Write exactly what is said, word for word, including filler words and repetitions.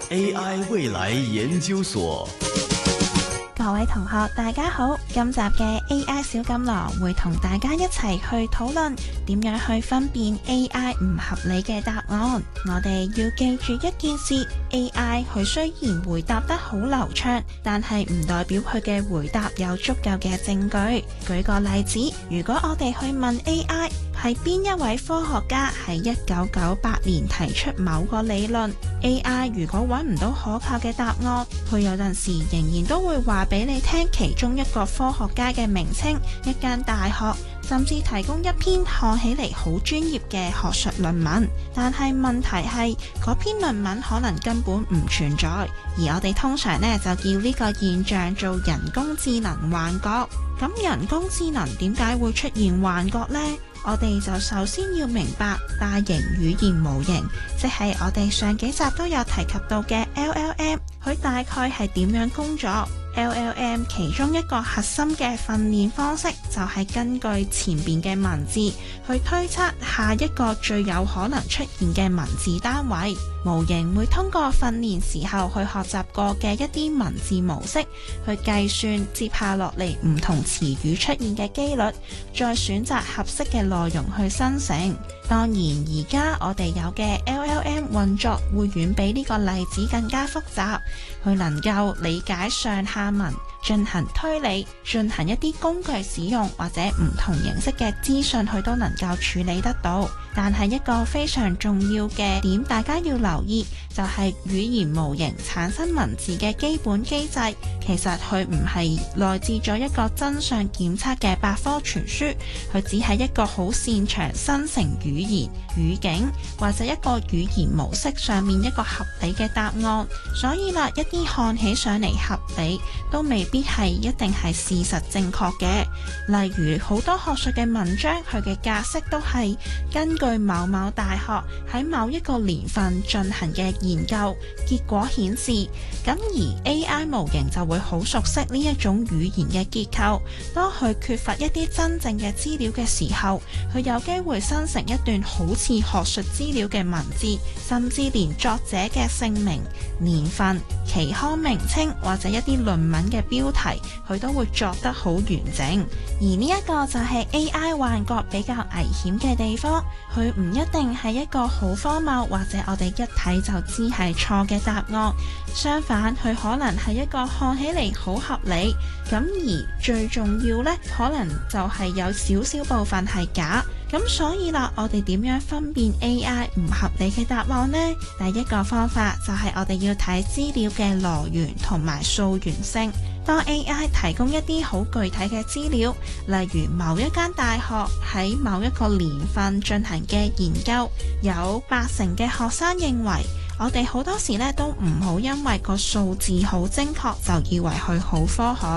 A I 未來研究所。 各位同學大家好，今集嘅 A I 小錦囊會同大家一齊去討論點樣去分辨 A I 唔合理嘅答案。我哋要記住一件事， A I 佢雖然回答得好流暢，但係唔代表佢嘅回答有足夠嘅證據。舉個例子，如果我哋去問 A I 係邊一位科學家喺一九九八年提出某個理論， A I 如果揾唔到可靠嘅答案，佢有陣時仍然都會話俾你聽其中一個科學家嘅名稱、一間大學，甚至提供一篇看起嚟好專業嘅學術論文。但係問題係，嗰篇論文可能根本唔存在，而我哋通常呢就叫呢個現象做人工智能幻覺。咁人工智能點解會出現幻覺呢？我哋就首先要明白大型語言模型，即係我哋上幾集都有提及到嘅 L L M， 佢大概係點樣工作？ L L M 其中一個核心嘅訓練方式就係根據前邊嘅文字去推測下一個最有可能出現嘅文字單位。模型會通過訓練時候去學習過嘅一啲文字模式，去計算接下落嚟唔同詞語出現嘅機率，再選擇合適嘅內容去生成。當然，而家我哋有嘅 L L M 運作會遠比呢個例子更加複雜，佢能夠理解上下文，進行推理，進行一啲工具使用或者唔同形式嘅資訊，佢都能夠處理得到。但係一個非常重要嘅點，大家要留意，就係語言模型產生文字嘅基本機制，其實佢唔係來自咗一個真相檢測嘅百科全書，佢只係一個好擅長生成語言、語境或者一個語言模式上面一個合理嘅答案。所以啦，一啲看起上嚟合理，都未必係一定係事實正確嘅。例如好多學術嘅文章，佢嘅格式都係根據某某大學喺某一個年份進行嘅研究結果顯示，咁而 A I 模型就會好熟悉呢一種語言嘅結構。當佢缺乏一啲真正嘅資料嘅時候，佢有機會生成一段好似學術資料嘅文字，甚至連作者嘅姓名、年份、期刊名稱或者一啲論文嘅標題，佢都會作得好完整。而呢一個就係 A I 幻覺比較危險嘅地方，佢唔一定係一個好荒謬或者我哋一睇就知係錯嘅答案，相反佢可能係一個看起嚟好合理，咁而最重要呢，可能就係有少少部分係假。咁所以啦，我哋點樣分辨 A I 唔合理嘅答案呢？第一個方法就係我哋要睇資料嘅來源同埋溯源性。當 A I 提供一啲好具體嘅資料，例如某一間大學喺某一個年份進行嘅研究，有八成嘅學生認為，我哋好多時咧都唔好因為個數字好精確就以為佢好科學。